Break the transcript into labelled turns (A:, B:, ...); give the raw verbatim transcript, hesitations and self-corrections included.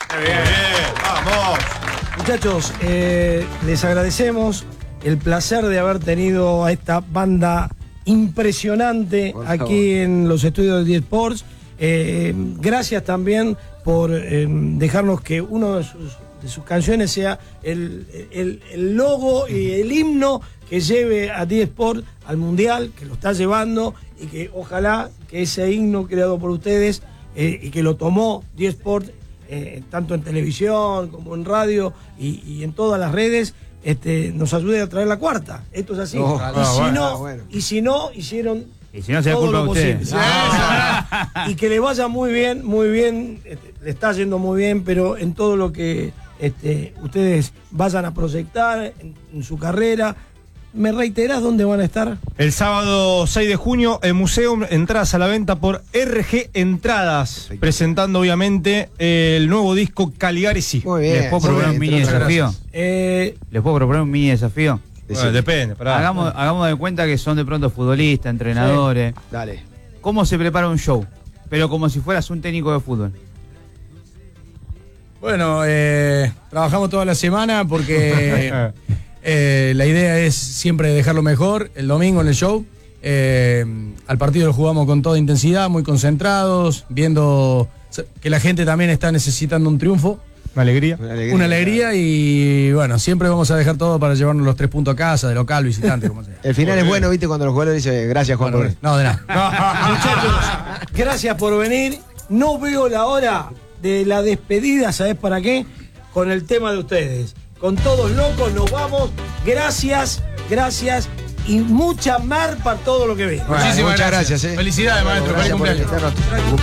A: Muy bien, bien, vamos.
B: Muchachos, eh, les agradecemos el placer de haber tenido a esta banda impresionante aquí en los estudios de diez Sports. Eh, gracias también por eh, dejarnos que uno de sus, de sus canciones sea el, el, el logo y el himno que lleve a diez Sports al Mundial, que lo está llevando, y que ojalá que ese himno creado por ustedes eh, y que lo tomó diez Sports, eh, tanto en televisión como en radio y, y en todas las redes, este, nos ayude a traer la cuarta. Esto es así.
C: Oh,
B: y,
C: ah,
B: si
C: bueno,
B: no,
C: bueno.
B: y si no, hicieron
D: Y si no, se da
B: todo
D: culpa
B: lo
D: a ustedes.
B: posible. Ah, y que le vaya muy bien, muy bien, este, le está yendo muy bien, pero en todo lo que este, ustedes vayan a proyectar en, en su carrera. ¿Me reiterás dónde van a estar?
A: El sábado seis de junio, en Museum, entradas a la venta por R G Entradas, presentando obviamente el nuevo disco Caligari Sí.
C: Muy bien.
D: ¿Les puedo proponer un mini desafío?
B: Eh,
D: ¿Les puedo proponer un mini desafío?
A: Bueno, depende, pará.
D: Hagamos, hagamos de cuenta que son de pronto futbolistas, entrenadores.
C: Dale.
D: ¿Cómo se prepara un show? Pero como si fueras un técnico de fútbol.
E: Bueno, eh, trabajamos toda la semana porque eh, la idea es siempre dejarlo mejor. El domingo en el show, eh, al partido lo jugamos con toda intensidad, muy concentrados, viendo que la gente también está necesitando un triunfo.
A: Una alegría.
C: Una alegría.
E: Una alegría y bueno, siempre vamos a dejar todo para llevarnos los tres puntos a casa, de local, visitante, como sea.
C: El final es bueno, viste, cuando los jugadores dicen gracias, Juan.
E: Bueno,
C: por...
E: no, de nada.
B: muchachos, gracias por venir. No veo la hora de la despedida, ¿sabés para qué? Con el tema de ustedes. Con Todos Locos nos vamos. Gracias, gracias y mucha mar para todo lo que viene.
E: Bueno,
C: Muchísimas gracias, eh.
E: Felicidades, maestro.
C: Gracias
E: Feliz
C: por
E: cumpleaños.
C: invitarnos.